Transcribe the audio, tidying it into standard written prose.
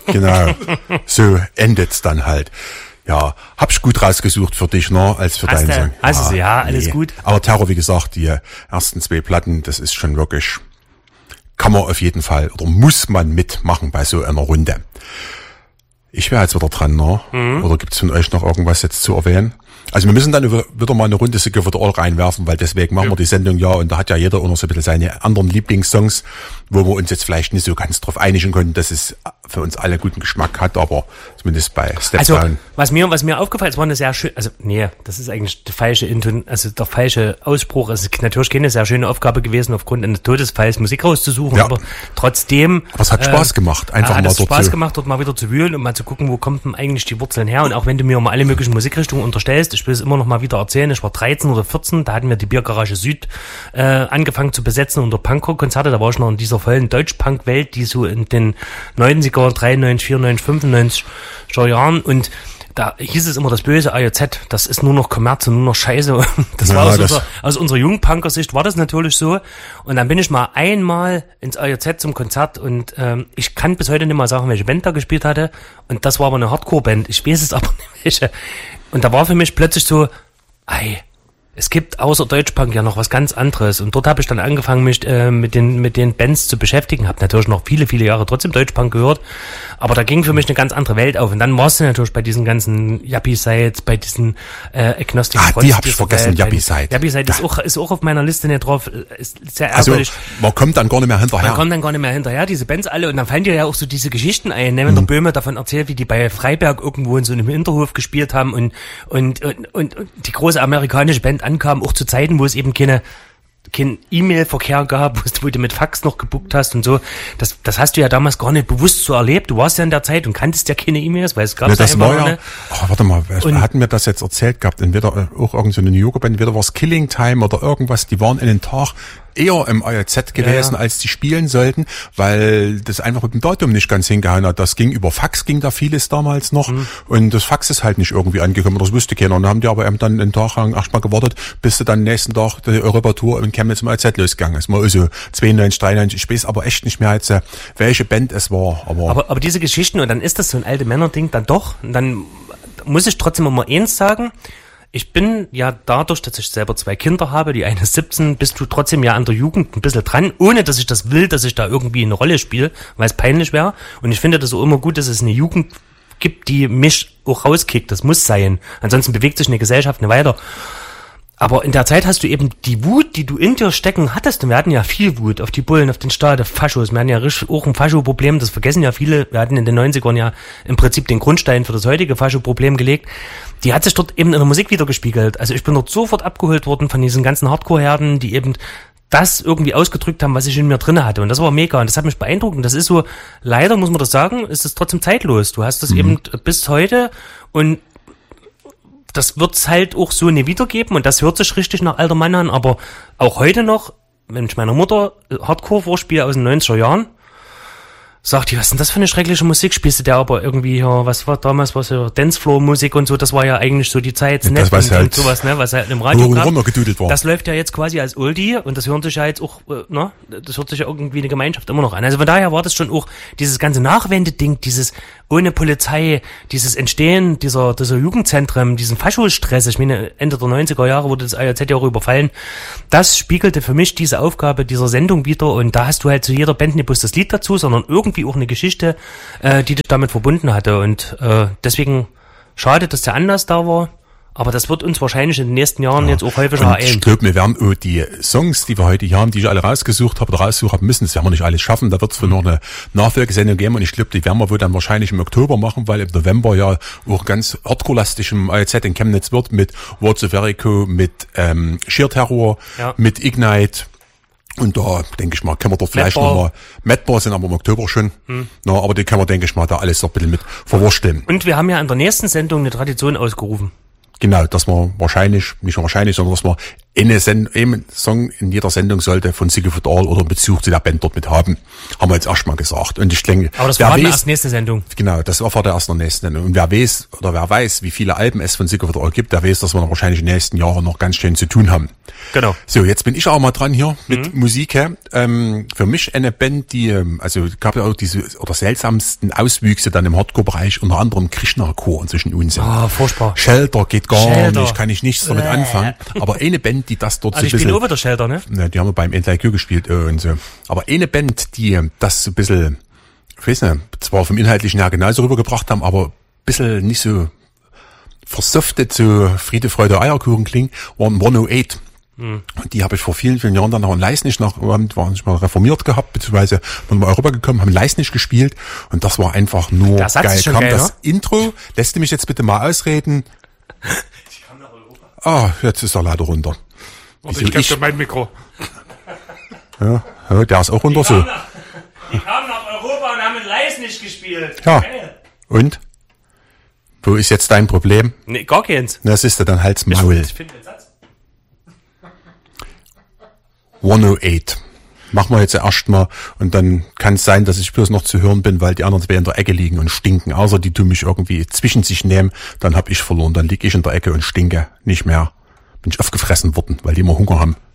Genau. So endet's dann halt. Ja, hab ich gut rausgesucht für dich, ne, als für deinen Song. Also ja, alles gut. Aber Terror, wie gesagt, die ersten 2 Platten, das ist schon wirklich, kann man auf jeden Fall oder muss man mitmachen bei so einer Runde. Ich wäre jetzt wieder dran, ne? Oder gibt's von euch noch irgendwas jetzt zu erwähnen? Also wir müssen dann wieder mal eine Runde Sicker for the All reinwerfen, weil deswegen machen wir die Sendung ja, und da hat ja jeder auch noch so ein bisschen seine anderen Lieblingssongs, wo wir uns jetzt vielleicht nicht so ganz drauf einigen können, dass es für uns alle guten Geschmack hat, aber zumindest bei Step Down. Was mir aufgefallen ist, war eine sehr schön, das ist eigentlich der falsche Ausspruch. Es ist natürlich keine sehr schöne Aufgabe gewesen, aufgrund eines Todesfalls Musik rauszusuchen, ja. Aber trotzdem. Aber es hat Spaß gemacht, einfach mal dort Spaß gemacht, dort mal wieder zu wühlen und mal zu gucken, wo kommt denn eigentlich die Wurzeln her. Und auch wenn du mir mal alle möglichen Musikrichtungen unterstellst, ich will es immer noch mal wieder erzählen, ich war 13 oder 14, da hatten wir die Biergarage Süd angefangen zu besetzen unter Punkrock-Konzerte, da war ich noch in dieser vollen Deutsch-Punk-Welt, die so in den 90er, 93, 94, 95 Jahren, und da hieß es immer das böse AJZ, das ist nur noch Kommerz und nur noch Scheiße. Das war aus unserer Jungpunker-Sicht war das natürlich so. Und dann bin ich mal einmal ins AJZ zum Konzert und ich kann bis heute nicht mal sagen, welche Band da gespielt hatte. Und das war aber eine Hardcore-Band. Ich weiß es aber nicht welche. Und da war für mich plötzlich so, es gibt außer Deutschpunk ja noch was ganz anderes. Und dort habe ich dann angefangen, mich mit den Bands zu beschäftigen. Habe natürlich noch viele, viele Jahre trotzdem Deutschpunk gehört. Aber da ging für mich eine ganz andere Welt auf. Und dann warst du natürlich bei diesen ganzen Yuppie-Sites, bei diesen Agnostic Fronts. Die habe ich vergessen, Yuppie-Site. Yuppie-Site ist auch auf meiner Liste nicht drauf. Ist sehr ärgerlich. Also man kommt dann gar nicht mehr hinterher. Diese Bands alle. Und dann fallen dir ja auch so diese Geschichten ein. Wenn der Böhme davon erzählt, wie die bei Freiberg irgendwo in so einem Hinterhof gespielt haben und die große amerikanische Band ankam, auch zu Zeiten, wo es eben kein E-Mail-Verkehr gab, wo du mit Fax noch gebucht hast und so. Das hast du ja damals gar nicht bewusst so erlebt. Du warst ja in der Zeit und kanntest ja keine E-Mails, weil es gab das einfach noch nicht. Warte mal, hatten wir das jetzt erzählt gehabt? Entweder auch irgendeine New Yorker Band, entweder war es Killing Time oder irgendwas, die waren in den Tag eher im AJZ gewesen, als die spielen sollten, weil das einfach mit dem Datum nicht ganz hingehauen hat. Das ging über Fax, ging da vieles damals noch, und das Fax ist halt nicht irgendwie angekommen, das wusste keiner. Und dann haben die aber eben dann einen Tag lang erstmal gewartet, bis du dann nächsten Tag die Europatour in Chemnitz im AJZ losgegangen ist. Mal also 92, 93, ich weiß aber echt nicht mehr jetzt, welche Band es war. Aber diese Geschichten, und dann ist das so ein alte Männerding dann doch, und dann muss ich trotzdem immer eins sagen: Ich bin ja dadurch, dass ich selber 2 Kinder habe, die eine ist 17, bist du trotzdem ja an der Jugend ein bisschen dran, ohne dass ich das will, dass ich da irgendwie eine Rolle spiele, weil es peinlich wäre. Und ich finde das auch immer gut, dass es eine Jugend gibt, die mich auch rauskickt. Das muss sein. Ansonsten bewegt sich eine Gesellschaft nicht weiter. Aber in der Zeit hast du eben die Wut, die du in dir stecken hattest. Und wir hatten ja viel Wut auf die Bullen, auf den Staat, auf Faschos. Wir hatten ja richtig auch ein Fascho-Problem, das vergessen ja viele. Wir hatten in den 90ern ja im Prinzip den Grundstein für das heutige Fascho-Problem gelegt. Die hat sich dort eben in der Musik wiedergespiegelt. Also ich bin dort sofort abgeholt worden von diesen ganzen Hardcore-Herden, die eben das irgendwie ausgedrückt haben, was ich in mir drinne hatte. Und das war mega. Und das hat mich beeindruckt. Und das ist so, leider muss man das sagen, ist es trotzdem zeitlos. Du hast das eben bis heute, und das wird's halt auch so nie wiedergeben, und das hört sich richtig nach alter Mann an, aber auch heute noch, wenn ich meiner Mutter Hardcore vorspiele aus den 90er Jahren, sagt die, was ist denn das für eine schreckliche Musik? Spielst du der aber irgendwie, ja, was war damals, was ja Dancefloor-Musik und so, das war ja eigentlich so die Zeit, ja, das und halt sowas, ne, was halt im Radio runtergedudelt war. Das läuft ja jetzt quasi als Oldie, und das hört sich ja jetzt auch, das hört sich ja irgendwie eine Gemeinschaft immer noch an. Also von daher war das schon auch dieses ganze Nachwendeding, dieses ohne Polizei, dieses Entstehen dieser Jugendzentren, diesen Faschostress, ich meine, Ende der 90er Jahre wurde das AJZ ja auch überfallen, das spiegelte für mich diese Aufgabe dieser Sendung wieder, und da hast du halt zu jeder Band nicht bloß das Lied dazu, sondern irgendwie auch eine Geschichte, die dich damit verbunden hatte, und deswegen schade, dass der Anlass da war, aber das wird uns wahrscheinlich in den nächsten Jahren jetzt auch häufiger ereilen. Ich glaube, wir werden die Songs, die wir heute hier haben, die ich alle rausgesucht habe oder raussuchen haben müssen, das werden wir nicht alles schaffen, da wird es wohl noch eine Nachfolgesendung geben, und ich glaube, die werden wir wohl dann wahrscheinlich im Oktober machen, weil im November ja auch ganz hardcore-lastig im AJZ in Chemnitz wird, mit Words of Jericho, mit Sheer Terror, mit Ignite. Und da, denke ich mal, können wir dort vielleicht nochmal, Madbar sind aber im Oktober schon, aber die können wir, denke ich mal, da alles so ein bisschen mit verwursteln. Und wir haben ja an der nächsten Sendung eine Tradition ausgerufen. Genau, dass wir wahrscheinlich, nicht wahrscheinlich, sondern dass wir ein Song in jeder Sendung sollte von Siegfried Dahl oder einen Bezug zu der Band dort mit haben. Haben wir jetzt erstmal gesagt. Und ich denke, aber das war erst nächste Sendung. Genau, das war vor der ersten nächsten Sendung. Und wer weiß, wie viele Alben es von Siegfried Dahl gibt, der weiß, dass wir noch wahrscheinlich in den nächsten Jahren noch ganz schön zu tun haben. Genau. So, jetzt bin ich auch mal dran hier mit Musik. Für mich eine Band, die, also gab ja auch diese oder seltsamsten Auswüchse dann im Hardcore-Bereich, unter anderem Krishna-Chor inzwischen Unsinn. Ah, furchtbar. Shelter geht gar nicht, kann ich nichts damit anfangen. Aber eine Band, die das dort also so ein bisschen... Ich bin over der Shelter, ne? Ne, die haben wir beim NTIQ gespielt und so. Aber eine Band, die das so ein bisschen, ich weiß nicht, zwar vom Inhaltlichen her genauso rübergebracht haben, aber ein bisschen nicht so versoftet, so Friede, Freude, Eierkuchen klingen, waren 108. Und die habe ich vor vielen, vielen Jahren dann noch in Leisnig waren nicht mal reformiert gehabt, beziehungsweise waren nach Europa gekommen, haben in Leisnig gespielt und das war einfach nur das geil. Kam geil, das Intro, lässt du mich jetzt bitte mal ausreden? Die kam nach Europa. Jetzt ist er leider runter. Warte, ich gebe mein Mikro. Ja, der ist auch runter so. Die kamen nach Europa und haben in Leisnig gespielt. Ja. Und? Wo ist jetzt dein Problem? Nee, gar keins. Das ist dann halt's Maul. Ich finde den Satz. 108. Machen wir jetzt erstmal und dann kann es sein, dass ich bloß noch zu hören bin, weil die anderen zwei in der Ecke liegen und stinken. Außer die tun mich irgendwie zwischen sich nehmen, dann hab ich verloren. Dann lieg ich in der Ecke und stinke nicht mehr. Bin ich aufgefressen worden, weil die immer Hunger haben.